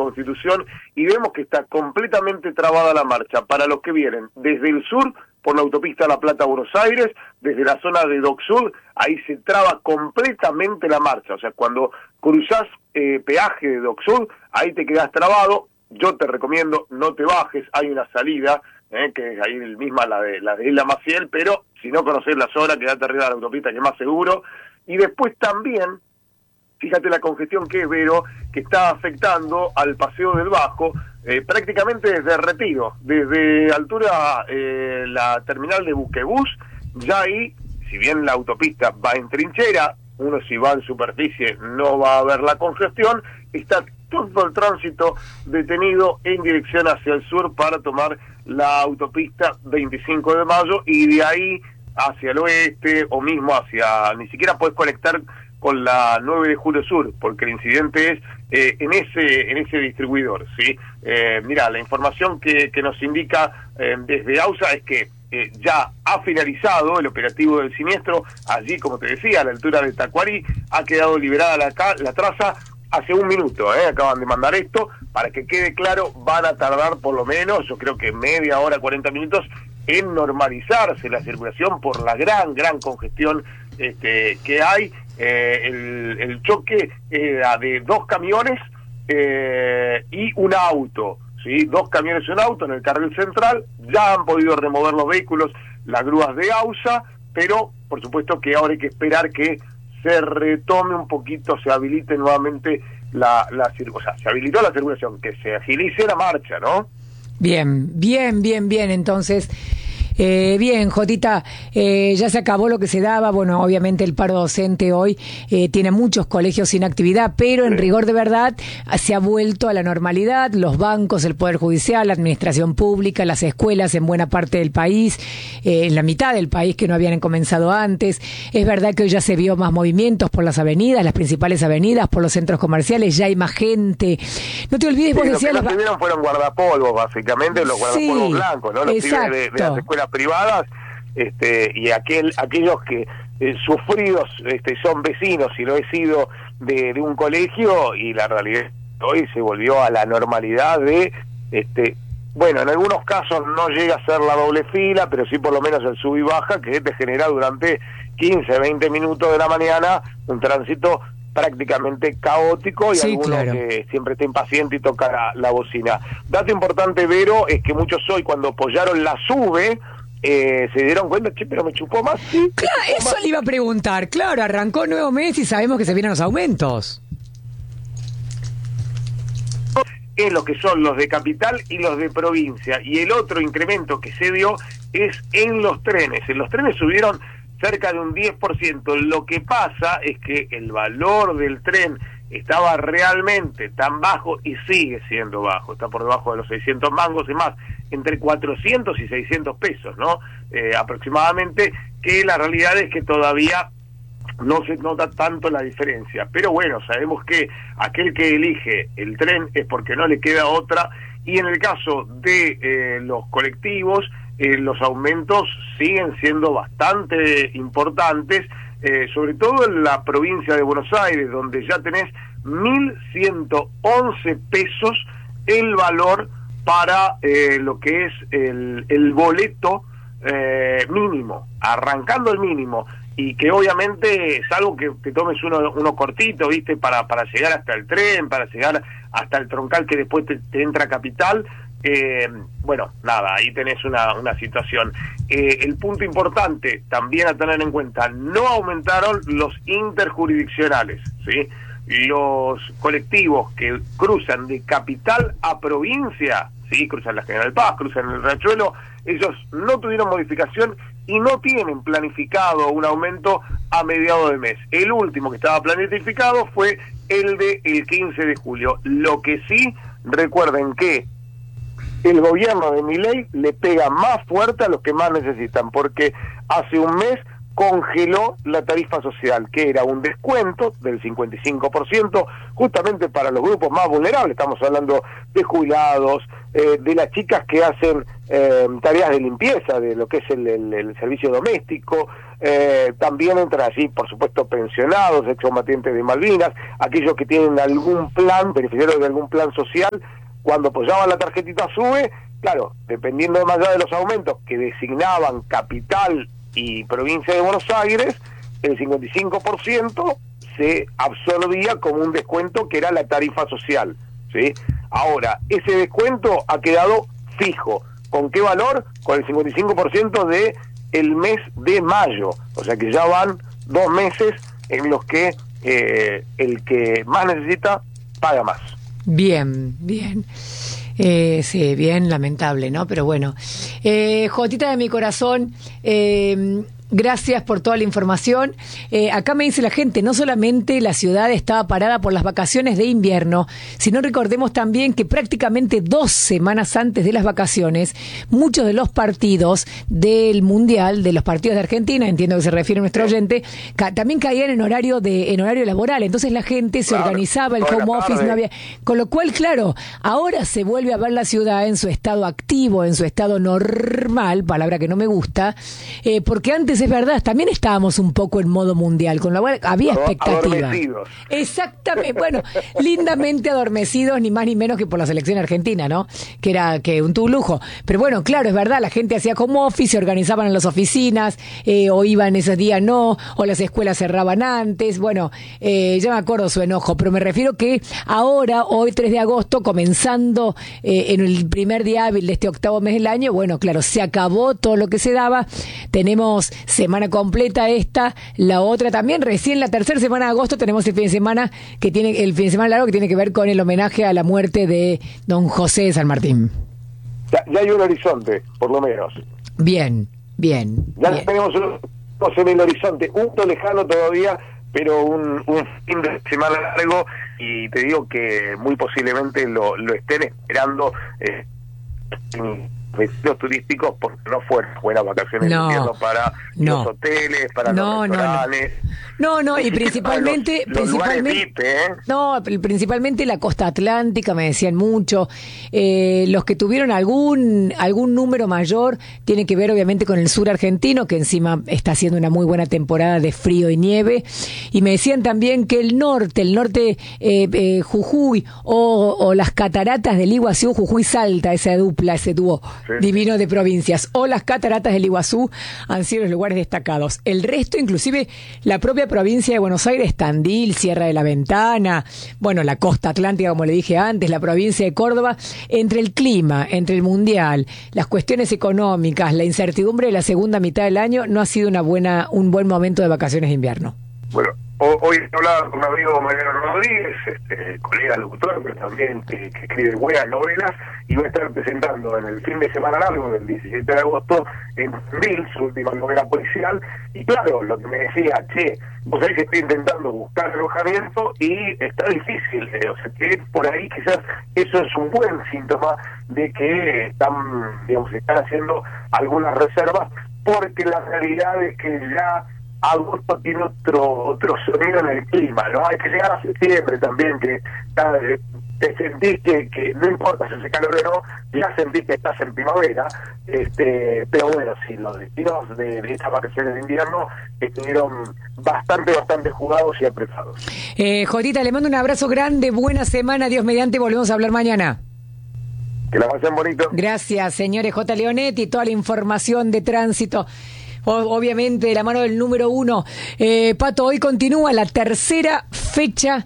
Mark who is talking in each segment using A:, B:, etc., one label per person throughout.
A: Constitución, y vemos que está completamente trabada la marcha para los que vienen desde el sur, por la autopista La Plata-Buenos Aires, desde la zona de Dock Sud, ahí se traba completamente la marcha. O sea, cuando cruzás peaje de Dock Sud, ahí te quedás trabado. Yo te recomiendo, no te bajes, hay una salida, que es ahí misma la de Isla Maciel, pero si no conocés la zona, quedate arriba de la autopista, que es más seguro. Y después también, fíjate la congestión que es, Vero, que está afectando al Paseo del Bajo, prácticamente desde Retiro, desde altura la terminal de Buquebús, ya ahí, si bien la autopista va en trinchera, uno si va en superficie no va a ver la congestión, está todo el tránsito detenido en dirección hacia el sur para tomar la autopista 25 de Mayo y de ahí hacia el oeste o mismo hacia, ni siquiera puedes conectar con la 9 de Julio Sur, porque el incidente es en ese distribuidor, ¿sí? Mira, la información que nos indica desde AUSA es que ya ha finalizado el operativo del siniestro, allí, como te decía, a la altura de Tacuarí, ha quedado liberada la traza hace un minuto, acaban de mandar esto, para que quede claro, van a tardar por lo menos, yo creo que media hora, 40 minutos, en normalizarse la circulación por la gran congestión que hay. El choque era de dos camiones y un auto, ¿sí? Dos camiones y un auto en el carril central, ya han podido remover los vehículos, las grúas de AUSA, pero por supuesto que ahora hay que esperar que se retome un poquito, se habilite nuevamente la circulación, o sea, se habilitó la circulación, que se agilice la marcha, ¿no?
B: Bien, entonces... bien, Jotita, ya se acabó lo que se daba. Bueno, obviamente el paro docente hoy tiene muchos colegios sin actividad, pero en rigor de verdad se ha vuelto a la normalidad. Los bancos, el Poder Judicial, la administración pública, las escuelas en buena parte del país, en la mitad del país que no habían comenzado antes. Es verdad que hoy ya se vio más movimientos por las avenidas, las principales avenidas, por los centros comerciales, ya hay más gente. No te olvides, vos decías...
A: Los que tuvieron fueron guardapolvos, básicamente, los guardapolvos blancos, ¿no? Los pibes de las escuelas privadas, y aquellos que sufridos son vecinos, y lo he sido de un colegio, y la realidad hoy se volvió a la normalidad de, bueno, en algunos casos no llega a ser la doble fila, pero sí por lo menos el sub y baja, que te genera durante 15, 20 minutos de la mañana un tránsito prácticamente caótico y sí, alguno que siempre está impaciente y toca la bocina. Dato importante, Vero, es que muchos hoy cuando apoyaron la SUBE se dieron cuenta, pero me chupó más. ¿Sí?
B: Claro, eso le iba a preguntar. Claro, arrancó nuevo mes y sabemos que se vienen los aumentos.
A: Es lo que son los de capital y los de provincia. Y el otro incremento que se dio es en los trenes. En los trenes subieron cerca de un 10%. Lo que pasa es que el valor del tren estaba realmente tan bajo y sigue siendo bajo, está por debajo de los 600 mangos y más, entre 400 y 600 pesos, ¿no? Aproximadamente, que la realidad es que todavía no se nota tanto la diferencia, pero bueno, sabemos que aquel que elige el tren es porque no le queda otra, y en el caso de los colectivos, los aumentos siguen siendo bastante importantes, sobre todo en la provincia de Buenos Aires, donde ya tenés 1.111 pesos el valor para lo que es el boleto mínimo, arrancando el mínimo, y que obviamente es algo que te tomes uno cortito, ¿viste? Para llegar hasta el tren, para llegar hasta el troncal que después te entra a Capital. Bueno, nada, ahí tenés una situación. El punto importante también a tener en cuenta, no aumentaron los interjurisdiccionales, ¿sí? Los colectivos que cruzan de capital a provincia, ¿sí? Cruzan la General Paz, cruzan el Riachuelo, ellos no tuvieron modificación y no tienen planificado un aumento a mediados de mes. El último que estaba planificado fue el del 15 de julio. Lo que sí, recuerden que el gobierno de Milei le pega más fuerte a los que más necesitan, porque hace un mes congeló la tarifa social, que era un descuento del 55%, justamente para los grupos más vulnerables. Estamos hablando de jubilados, de las chicas que hacen tareas de limpieza, de lo que es el servicio doméstico, también entran allí, por supuesto, pensionados, excombatientes de Malvinas, aquellos que tienen algún plan, beneficiarios de algún plan social. Cuando apoyaban la tarjetita SUBE, claro, dependiendo más allá de los aumentos que designaban Capital y Provincia de Buenos Aires, el 55% se absorbía como un descuento que era la tarifa social, ¿sí? Ahora, ese descuento ha quedado fijo. ¿Con qué valor? Con el 55% de el mes de mayo. O sea que ya van 2 meses en los que el que más necesita paga más.
B: Bien, bien. Sí, bien lamentable, ¿no? Pero bueno. Jotita de mi corazón, gracias por toda la información. Acá me dice la gente, no solamente la ciudad estaba parada por las vacaciones de invierno, sino recordemos también que prácticamente 2 semanas antes de las vacaciones, muchos de los partidos del Mundial, de los partidos de Argentina, entiendo que se refiere a nuestro oyente, también caían en horario laboral. Entonces la gente se organizaba, el home office no había. Con lo cual, claro, ahora se vuelve a ver la ciudad en su estado activo, en su estado normal, palabra que no me gusta, porque antes, es verdad, también estábamos un poco en modo mundial, con lo cual había expectativa.
A: Adormecidos.
B: Exactamente, bueno, lindamente adormecidos, ni más ni menos que por la selección argentina, ¿no? Que era que un lujo. Pero bueno, claro, es verdad, la gente hacía home office, se organizaban en las oficinas, o iban esos días no, o las escuelas cerraban antes, bueno, ya me acuerdo su enojo, pero me refiero que ahora, hoy 3 de agosto, comenzando en el primer día hábil de este 8º mes del año, bueno, claro, se acabó todo lo que se daba, tenemos semana completa esta, la otra también, recién la tercera semana de agosto tenemos el fin de semana largo que tiene que ver con el homenaje a la muerte de don José de San Martín.
A: Ya hay un horizonte, por lo menos.
B: Bien.
A: Ya
B: bien.
A: tenemos en el horizonte, un poco lejano todavía, pero un fin de semana largo, y te digo que muy posiblemente lo estén esperando destinos turísticos, porque no fueron buenas vacaciones de invierno para los hoteles, para los restaurantes.
B: No, y principalmente principalmente la costa atlántica, me decían mucho. Los que tuvieron algún número mayor tiene que ver obviamente con el sur argentino, que encima está haciendo una muy buena temporada de frío y nieve, y me decían también que el norte Jujuy o las cataratas del Iguazú, Jujuy Salta, esa dupla, ese dúo divino de provincias, o las cataratas del Iguazú han sido los lugares destacados. El resto, inclusive la propia provincia de Buenos Aires, Tandil, Sierra de la Ventana, bueno, la costa atlántica, como le dije antes, la provincia de Córdoba, entre el clima, entre el mundial, las cuestiones económicas, la incertidumbre de la segunda mitad del año, no ha sido un buen momento de vacaciones de invierno.
A: Bueno, hoy hablaba con un amigo, Mariano Rodríguez, colega locutor, pero también que escribe buenas novelas, y va a estar presentando en el fin de semana largo, del 17 de agosto, en Tandil, su última novela policial, y claro, lo que me decía, vos sabés que estoy intentando buscar alojamiento y está difícil, o sea que por ahí quizás eso es un buen síntoma de que están haciendo algunas reservas, porque la realidad es que ya agosto tiene otro sonido en el clima, ¿no? Hay que llegar a septiembre también, que te sentís que no importa si hace calor o no, ya sentís que estás en primavera, pero bueno, sí, los destinos de estas vacaciones de invierno estuvieron bastante jugados y apretados.
B: Jotita, le mando un abrazo grande, buena semana, Dios mediante, volvemos a hablar mañana.
A: Que la pasen bonito.
B: Gracias, señores. J. Leonetti, toda la información de tránsito, obviamente de la mano del número 1. Pato, hoy continúa la tercera fecha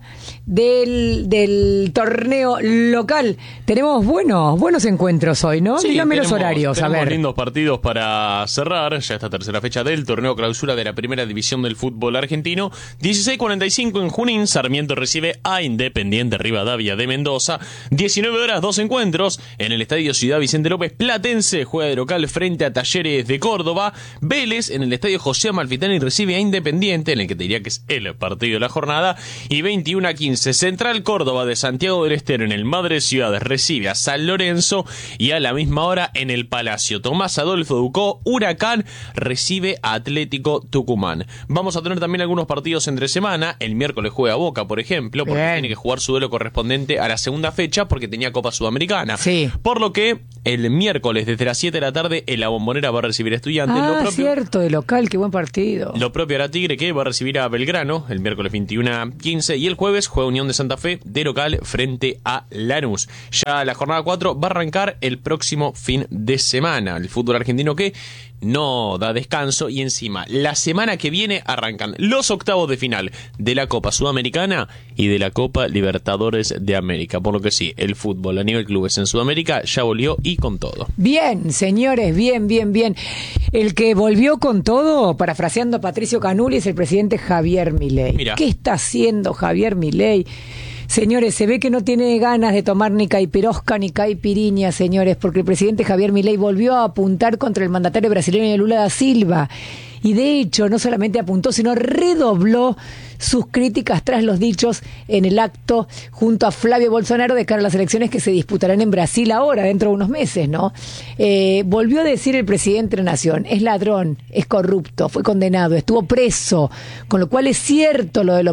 B: del torneo local. Tenemos buenos encuentros hoy, ¿no?
C: Sí,
B: dígame los horarios, a ver.
C: Lindos partidos para cerrar ya esta tercera fecha del torneo clausura de la primera división del fútbol argentino. 16:45 en Junín, Sarmiento recibe a Independiente Rivadavia de Mendoza. 19 horas, 2 encuentros en el Estadio Ciudad Vicente López. Platense juega de local frente a Talleres de Córdoba. Vélez en el Estadio José Amalfitani recibe a Independiente, en el que te diría que es el partido de la jornada. Y 21:15 15, Central Córdoba de Santiago del Estero en el Madre Ciudades recibe a San Lorenzo y a la misma hora en el Palacio Tomás Adolfo Ducó, Huracán recibe a Atlético Tucumán. Vamos a tener también algunos partidos entre semana. El miércoles juega Boca, por ejemplo, porque tiene que jugar su duelo correspondiente a la segunda fecha porque tenía Copa Sudamericana.
B: Sí.
C: Por lo que el miércoles desde las 7 de la tarde en la Bombonera va a recibir a Estudiantes.
B: Cierto, de local, qué buen partido.
C: Lo propio hará Tigre, que va a recibir a Belgrano el miércoles 21:15 y el jueves juega Unión de Santa Fe de local frente a Lanús. Ya la jornada 4 va a arrancar el próximo fin de semana. El fútbol argentino que no da descanso y encima la semana que viene arrancan los octavos de final de la Copa Sudamericana y de la Copa Libertadores de América. Por lo que sí, el fútbol a nivel clubes en Sudamérica ya volvió y con todo.
B: Bien, señores, bien. El que volvió con todo, parafraseando a Patricio Canuli, es el presidente Javier Milei.
C: Mira.
B: ¿Qué está haciendo Javier Milei? Señores, se ve que no tiene ganas de tomar ni caipirosca ni caipiriña, señores, porque el presidente Javier Milei volvió a apuntar contra el mandatario brasileño Lula da Silva. Y de hecho, no solamente apuntó, sino redobló sus críticas tras los dichos en el acto junto a Flavio Bolsonaro de cara a las elecciones que se disputarán en Brasil ahora, dentro de unos meses, ¿no? Volvió a decir el presidente de la Nación, es ladrón, es corrupto, fue condenado, estuvo preso, con lo cual es cierto lo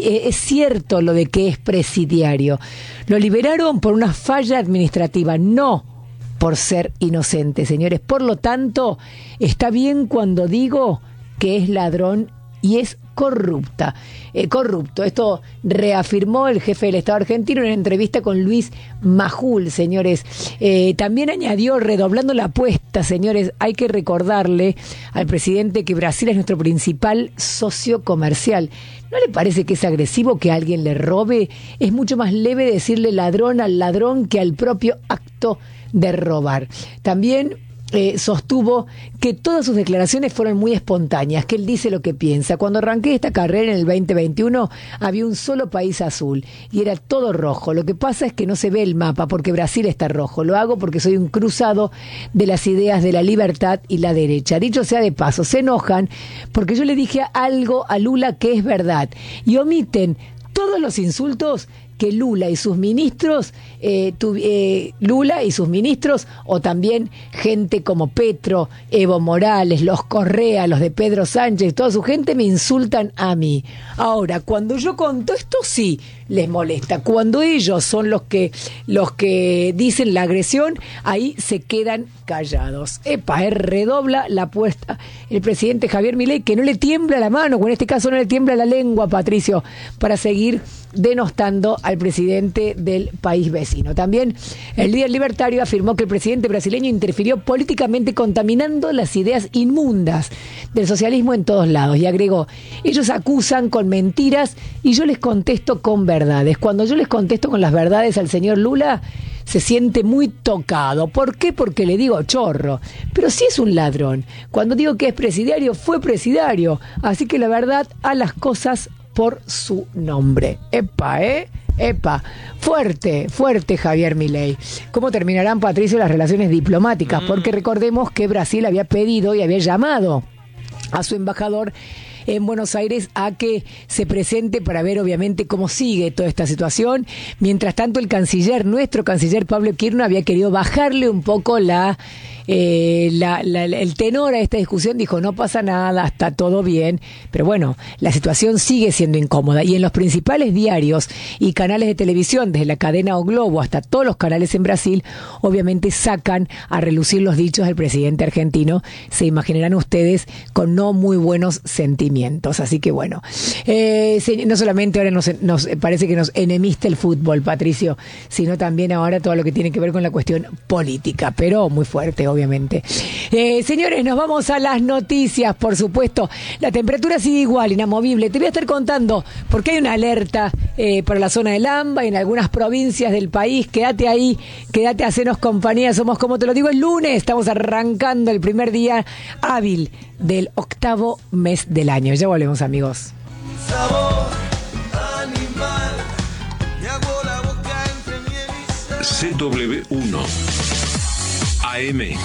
B: de que es presidiario. Lo liberaron por una falla administrativa, no por ser inocente, señores. Por lo tanto, está bien cuando digo que es ladrón y es corrupto. Esto reafirmó el jefe del Estado argentino en una entrevista con Luis Majul, señores. También añadió, redoblando la apuesta, señores, hay que recordarle al presidente que Brasil es nuestro principal socio comercial. ¿No le parece que es agresivo que alguien le robe? Es mucho más leve decirle ladrón al ladrón que al propio acto de robar. También sostuvo que todas sus declaraciones fueron muy espontáneas, que él dice lo que piensa. Cuando arranqué esta carrera en el 2021 había un solo país azul y era todo rojo. Lo que pasa es que no se ve el mapa porque Brasil está rojo. Lo hago porque soy un cruzado de las ideas de la libertad y la derecha. Dicho sea de paso, se enojan porque yo le dije algo a Lula que es verdad y omiten todos los insultos que Lula y sus ministros, o también gente como Petro, Evo Morales, los Correa, los de Pedro Sánchez, toda su gente me insultan a mí. Ahora, cuando yo conto esto sí les molesta. Cuando ellos son los que dicen la agresión, ahí se quedan callados. Redobla la apuesta el presidente Javier Milei, que no le tiembla la mano, o en este caso no le tiembla la lengua, Patricio, para seguir denostando al presidente del país vecino. También el líder libertario afirmó que el presidente brasileño interfirió políticamente contaminando las ideas inmundas del socialismo en todos lados y agregó, ellos acusan con mentiras y yo les contesto con verdades. Cuando yo les contesto con las verdades al señor Lula, se siente muy tocado. ¿Por qué? Porque le digo chorro. Pero sí es un ladrón. Cuando digo que es presidiario, fue presidiario. Así que la verdad, a las cosas por su nombre. Epa, fuerte Javier Milei. ¿Cómo terminarán, Patricio, las relaciones diplomáticas? Porque recordemos que Brasil había pedido y había llamado a su embajador en Buenos Aires a que se presente para ver obviamente cómo sigue toda esta situación. Mientras tanto, nuestro canciller Pablo Kirchner había querido bajarle un poco el tenor a esta discusión. Dijo, no pasa nada, está todo bien, pero bueno, la situación sigue siendo incómoda y en los principales diarios y canales de televisión, desde la cadena O Globo hasta todos los canales en Brasil, obviamente sacan a relucir los dichos del presidente argentino, se imaginarán ustedes, con no muy buenos sentimientos. Así que bueno, no solamente ahora nos parece que nos enemista el fútbol, Patricio, sino también ahora todo lo que tiene que ver con la cuestión política, pero muy fuerte, obviamente. Señores, nos vamos a las noticias, por supuesto. La temperatura sigue igual, inamovible. Te voy a estar contando porque hay una alerta para la zona del AMBA y en algunas provincias del país. Quédate ahí, hacenos compañía. Somos, como te lo digo, el lunes. Estamos arrancando el primer día hábil del 8º mes del año. Ya volvemos, amigos.
D: Sabor animal, me hago la boca entre miel y
E: CW1 AM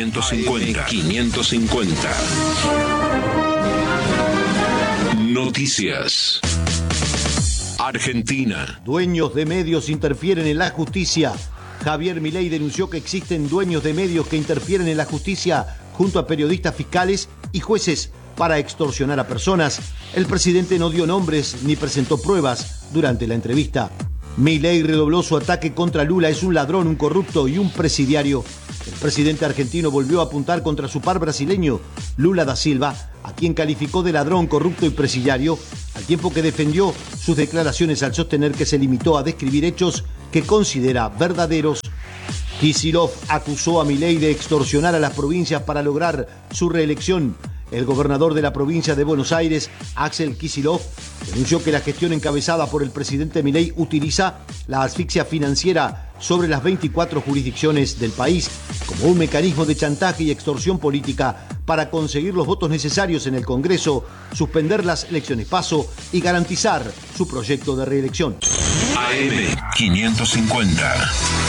E: 550. Noticias. Argentina.
F: Dueños de medios interfieren en la justicia. Javier Milei denunció que existen dueños de medios que interfieren en la justicia junto a periodistas, fiscales y jueces para extorsionar a personas. El presidente no dio nombres ni presentó pruebas durante la entrevista. Milei redobló su ataque contra Lula: es un ladrón, un corrupto y un presidiario. El presidente argentino volvió a apuntar contra su par brasileño, Lula da Silva, a quien calificó de ladrón, corrupto y presidiario, al tiempo que defendió sus declaraciones al sostener que se limitó a describir hechos que considera verdaderos. Kicillof acusó a Milei de extorsionar a las provincias para lograr su reelección. El gobernador de la provincia de Buenos Aires, Axel Kicillof, denunció que la gestión encabezada por el presidente Milei utiliza la asfixia financiera sobre las 24 jurisdicciones del país como un mecanismo de chantaje y extorsión política para conseguir los votos necesarios en el Congreso, suspender las elecciones PASO y garantizar su proyecto de reelección.
E: AM 550.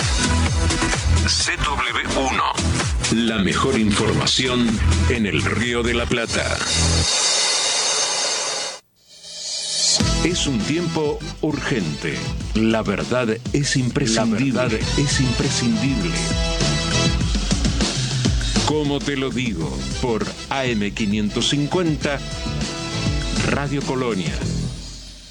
E: CW1. La mejor información en el Río de la Plata. Es un tiempo urgente. La verdad es imprescindible. Como te lo digo, por AM 550, Radio Colonia.